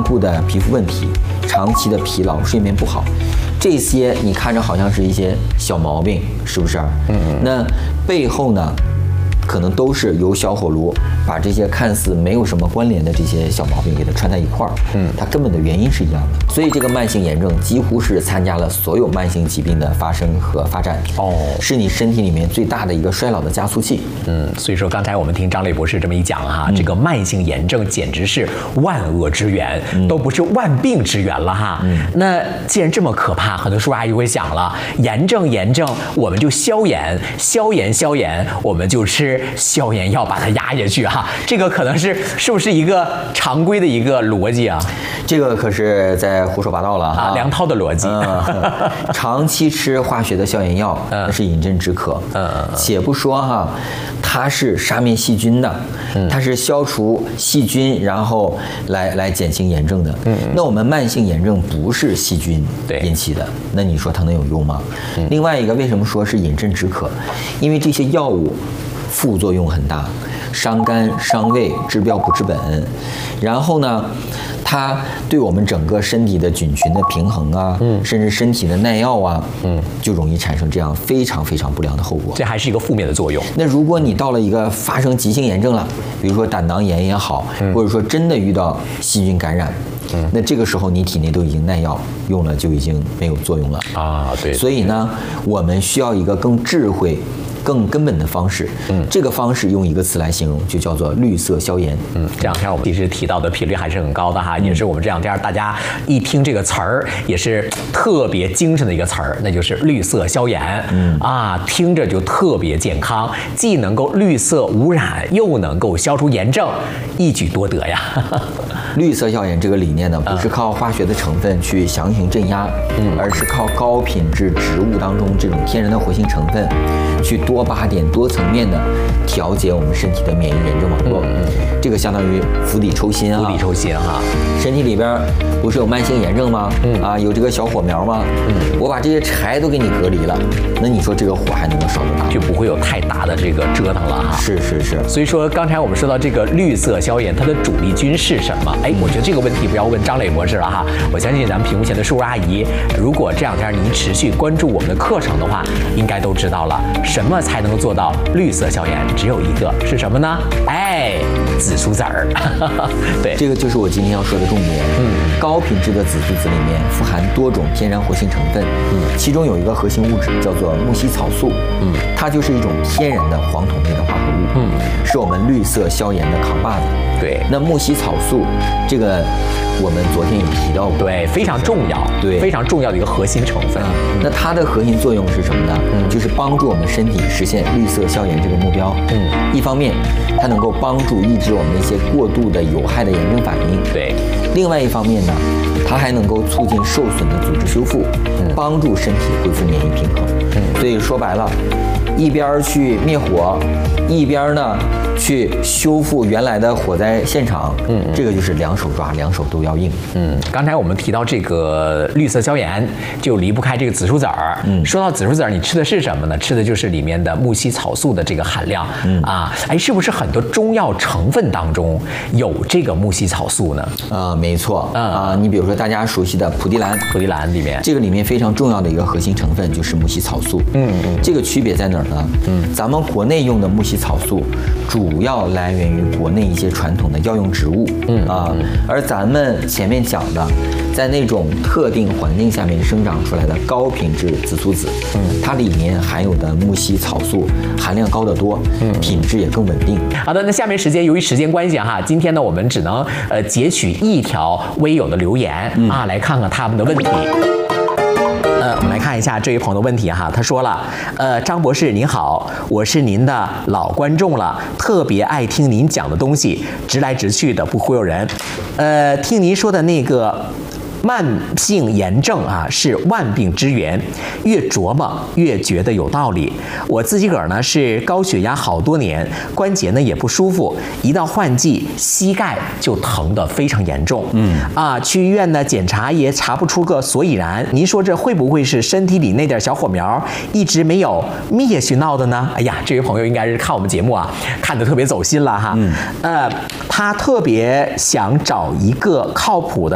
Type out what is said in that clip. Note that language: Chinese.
部的皮肤问题、长期的疲劳、睡眠不好，这些你看着好像是一些小毛病，是不是？那背后呢，可能都是由小火炉把这些看似没有什么关联的这些小毛病给它串在一块儿，它根本的原因是一样的。所以这个慢性炎症几乎是参加了所有慢性疾病的发生和发展，是你身体里面最大的一个衰老的加速器。 所以说刚才我们听张磊博士这么一讲哈，这个慢性炎症简直是万恶之源，都不是万病之源了哈。那既然这么可怕，很多叔叔阿姨会想了，炎症我们就消炎，我们就吃消炎药把它压下去哈。这个可能是不是一个常规的一个逻辑啊？ 这个可是在胡说八道了哈， 梁涛的逻辑。 长期吃化学的消炎药，那是饮鸩止渴。且不说哈，它是杀灭细菌的，它是消除细菌，然后来减轻炎症的。那我们慢性炎症不是细菌引起的，那你说它能有用吗？另外一个，为什么说是饮鸩止渴？因为这些药物副作用很大，伤肝伤胃，治标不治本。然后呢，它对我们整个身体的菌群的平衡啊，甚至身体的耐药啊，就容易产生这样非常非常不良的后果。 这还是一个负面的作用。 那如果你到了一个发生急性炎症了，比如说胆囊炎也好，或者说真的遇到细菌感染，那这个时候你体内都已经耐药用了，就已经没有作用了啊。对。 所以呢，我们需要一个更智慧、更根本的方式。这个方式用一个词来形容，就叫做绿色消炎。 这两天我们其实提到的频率还是很高的哈，也是我们这两天大家一听这个词儿，也是特别精神的一个词儿，那就是绿色消炎。听着就特别健康，既能够绿色无染，又能够消除炎症，一举多得呀。 绿色消炎这个理念呢，不是靠化学的成分去强行镇压，而是靠高品质植物当中这种天然的活性成分，去多靶点、多层面的调节我们身体的免疫炎症网络。这个相当于釜底抽薪啊！ 釜底抽薪哈！ 身体里边不是有慢性炎症吗？有这个小火苗吗？我把这些柴都给你隔离了，那你说这个火还能烧多大？ 就不会有太大的这个折腾了哈。 是。 所以说刚才我们说到这个绿色消炎，它的主力军是什么？我觉得这个问题不要问张磊博士了哈。我相信咱们屏幕前的叔叔阿姨，如果这两天您持续关注我们的课程的话，应该都知道了，什么才能做到绿色消炎？只有一个，是什么呢？紫苏籽儿。对， 这个就是我今天要说的重点。高品质的紫苏籽里面富含多种天然活性成分，其中有一个核心物质叫做木烯草素，它就是一种天然的黄酮类的化合物，是我们绿色消炎的扛把子。 对， 那木烯草素这个我们昨天也提到过， 对，非常重要，对，非常重要的一个核心成分。 那它的核心作用是什么呢？就是帮助我们身体实现绿色消炎这个目标。一方面，它能够帮助抑制我们一些过度的有害的炎症反应。 对。 另外一方面呢，它还能够促进受损的组织修复，帮助身体恢复免疫平衡。所以说白了，一边去灭火，一边呢去修复原来的火灾现场。这个就是两手抓，两手都要硬。 刚才我们提到这个绿色消炎，就离不开这个紫苏籽儿。说到紫苏籽儿，你吃的是什么呢？吃的就是里面的木烯草素的这个含量。是不是很多中药成分当中有这个木烯草素呢？ 没错。你比如说大家熟悉的蒲地蓝里面，这个里面非常重要的一个核心成分就是木烯草素。这个区别在哪儿呢？咱们国内用的木烯草素主要来源于国内一些传统的药用植物。而咱们前面讲的，在那种特定环境下面生长出来的高品质紫苏籽，它里面含有的木烯草素含量高得多，品质也更稳定。 好的，那下面时间由于时间关系哈，今天呢我们只能截取一条微友的留言来看看他们的问题。我们来看一下这位朋友的问题哈，他说了，张博士您好，我是您的老观众了，特别爱听您讲的东西，直来直去的，不忽悠人。听您说的那个慢性炎症是万病之源，越琢磨越觉得有道理。我自己个儿呢是高血压好多年，关节呢也不舒服，一到换季膝盖就疼得非常严重。去医院呢检查也查不出个所以然。您说这会不会是身体里那点小火苗一直没有灭去闹的呢？这位朋友应该是看我们节目看得特别走心了哈。他特别想找一个靠谱的